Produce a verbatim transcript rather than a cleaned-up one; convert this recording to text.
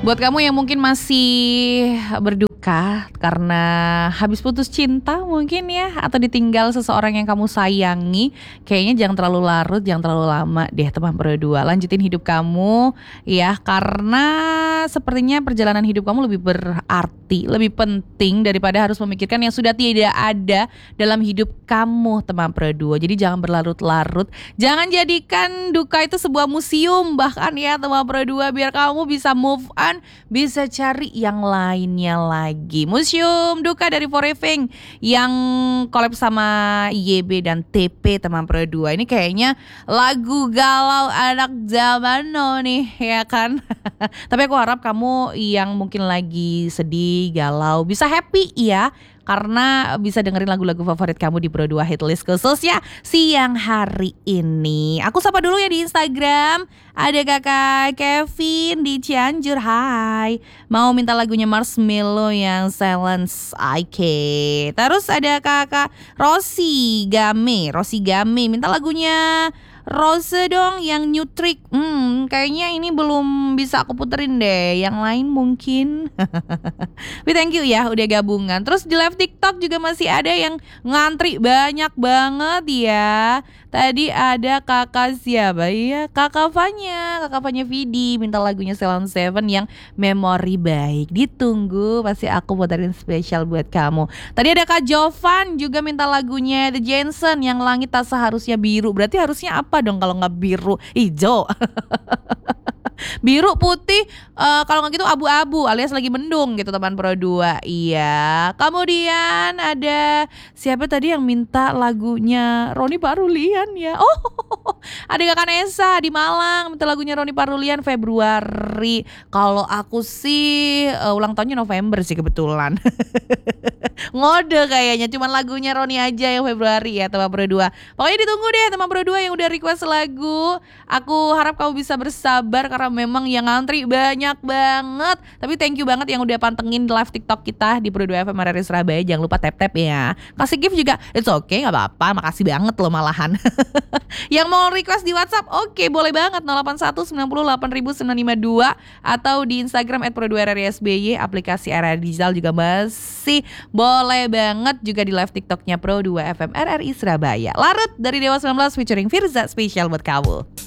Buat kamu yang mungkin masih berduka karena habis putus cinta mungkin ya, atau ditinggal seseorang yang kamu sayangi, kayaknya jangan terlalu larut, jangan terlalu lama deh teman berdua. Lanjutin hidup kamu ya, karena sepertinya perjalanan hidup kamu lebih berarti, lebih penting daripada harus memikirkan yang sudah tidak ada dalam hidup kamu teman berdua. Jadi jangan berlarut-larut, jangan jadikan duka itu sebuah museum bahkan ya teman berdua, biar kamu bisa move on, bisa cari yang lainnya lagi. Museum Duka dari Foreving yang collab sama Y B dan T P teman berdua. Ini kayaknya lagu galau anak zaman now nih ya kan. Tapi aku harap kamu yang mungkin lagi sedih, galau bisa happy ya, karena bisa dengerin lagu-lagu favorit kamu di Pro dua Hitlist khususnya siang hari ini. Aku sapa dulu ya di Instagram. Ada kakak Kevin di Cianjur, hai. Mau minta lagunya Marshmello yang Silence I K. Terus ada kakak Rosi Game, Rosi Game minta lagunya Rose dong yang New Trick. Hmm, kayaknya ini belum bisa aku puterin deh. Yang lain mungkin. Tapi thank you ya udah gabungan. Terus di live TikTok juga masih ada yang ngantri banyak banget ya. Tadi ada kakak siapa ya? Kakak Fanya, kakak Fanya Vidi minta lagunya Ceylon Seven yang Memori Baik. Ditunggu, pasti aku puterin spesial buat kamu. Tadi ada Kak Jovan juga minta lagunya The Jensen yang Langit Tak Seharusnya Biru. Berarti harusnya apa dong kalau nggak biru, hijau? Biru, putih, uh, kalau nggak gitu abu-abu alias lagi mendung gitu teman Pro dua. Iya. Kemudian ada siapa tadi yang minta lagunya Roni Parulian ya? Oh, ada Kakak Nesa di Malang minta lagunya Roni Parulian Februari. Kalau aku sih uh, ulang tahunnya November sih kebetulan. Ngode kayaknya, cuman lagunya Roni aja yang Februari ya teman Pro dua. Pokoknya ditunggu deh teman Pro dua yang udah request lagu. Aku harap kamu bisa bersabar karena memang yang ngantri banyak banget. Tapi thank you banget yang udah pantengin live TikTok kita di Pro dua F M R R I Surabaya. Jangan lupa tap-tap ya. Kasih gift juga, it's okay, gak apa-apa. Makasih banget loh malahan. Yang mau request di WhatsApp, oke okay, boleh banget. nol delapan satu sembilan nol delapan sembilan lima dua. Atau di Instagram at Pro dua R R I S B Y. Aplikasi R R I Digital juga masih boleh banget. Juga di live TikToknya Pro dua F M R R I Surabaya. Larut dari Dewa sembilan belas featuring Firza, spesial buat kamu.